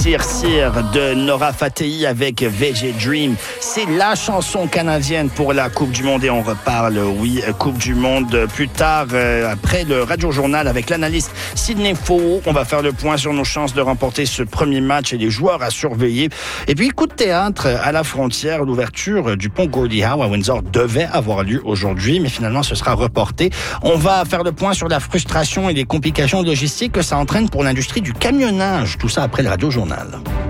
Sir de Nora Fatehi avec VJ Dream. C'est la chanson canadienne pour la Coupe du Monde et on reparle, oui, Coupe du Monde plus tard, après le Radio Journal avec l'analyste Sidney Faux. On va faire le point sur nos chances de remporter ce premier match et les joueurs à surveiller. Et puis, coup de théâtre à la frontière, l'ouverture du pont Gordie Howe à Windsor devait avoir lieu aujourd'hui, mais finalement, ce sera reporté. On va faire le point sur la frustration et les complications logistiques que ça entraîne pour l'industrie du camionnage. Tout ça après le Radio Journal.